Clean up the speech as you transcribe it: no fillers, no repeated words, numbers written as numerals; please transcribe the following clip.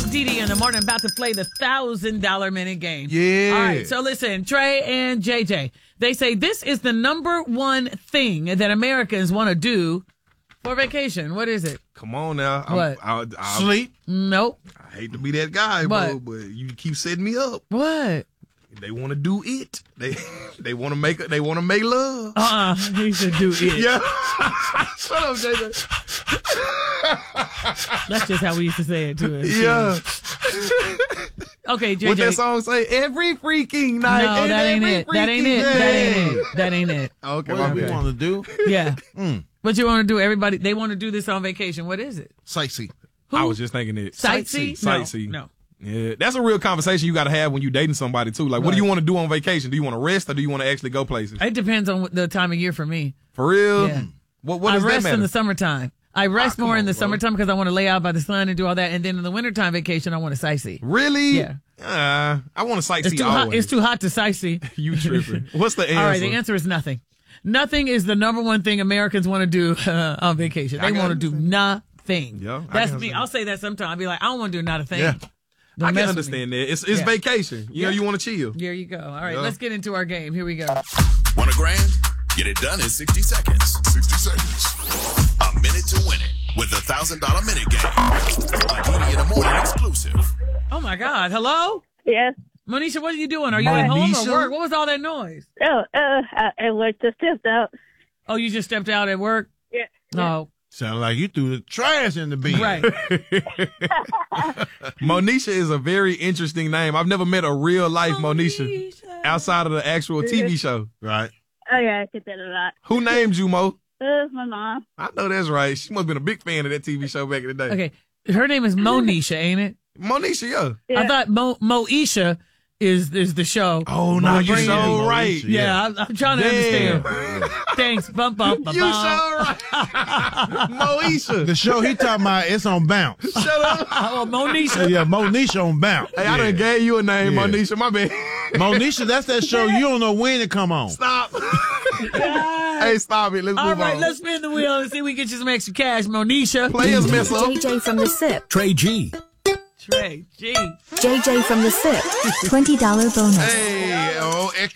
Didi in the morning, about to play the $1,000 minute game. Yeah. All right, so listen, Trey and JJ, they say this is the number one thing that Americans want to do for vacation. What is it? Come on now. What? Sleep. Nope. I hate to be that guy, bro, but you keep setting me up. What? They want to do it. They want to make it. They want to make love. He should do it. Yeah. Shut up, JJ. That's just how we used to say it to us. Yeah. Okay, JJ. What that song say? Every freaking night. No, that ain't it. That ain't it. That ain't it. Okay. What do we want to do? Yeah. What you want to do? Everybody, they want to do this on vacation. What is it? Sightsee. I was just thinking it. Sightsee? Sightsee. No. Yeah, that's a real conversation you got to have when you dating somebody too. Like, what do you want to do on vacation? Do you want to rest or do you want to actually go places? It depends on the time of year for me. For real? Yeah. What I does that rest matter? in the summertime. I rest more in the bro. summertime because I want to lay out by the sun and do all that. And then in the wintertime vacation, I want to sightsee. Really? Yeah. I want to sightsee It's too hot. always. It's too hot to sightsee. You tripping. What's the answer? All right, the answer is nothing. Nothing is the number one thing Americans want to do on vacation. They want to do nothing. Yeah, That's me. I'll say that sometime. I'll be like, I don't want to do not a thing. Yeah. Don't I mess can with me. understand that. It's vacation. You know, you want to chill. There you go. All right, Yeah. let's get into our game. Here we go. Want $1,000? Get it done in 60 seconds. 60 seconds. A minute to win it with the $1,000 minute game. A Didi in the morning exclusive. Oh my God. Hello? Yes. Monisha, what are you doing? Are you at home or work? What was all that noise? I worked just stepped out. Oh, you just stepped out at work? Yeah. Oh, Sound like you threw the trash in the bin. right. Monisha is a very interesting name. I've never met a real life Monisha outside of the actual TV show. Right. Oh, yeah, I get that a lot. Who named you, Mo? My mom. I know that's right. She must have been a big fan of that TV show back in the day. Okay. Her name is Monisha, ain't it? Monisha, yeah. Yeah. I thought Moesha is the show. Oh, no, you're Brandon so Monisha, right. Yeah, I'm trying to Damn. understand. Thanks. Bump. You so right. Moesha. The show he talking about, it's on bounce. Shut up. Oh, Monisha. Yeah, Monisha on bounce. Hey, I done gave you a name, Yeah. Monisha. My bad. Monisha, that's that show you don't know when it come on. Stop. Hey, stop it. Let's All move right, on. let's spin the wheel and see if we can get you some extra cash, Monisha. Players mess up. JJ from the SIP. Trey G. Trey, G. JJ from the SIP. $20 bonus. Hey, extra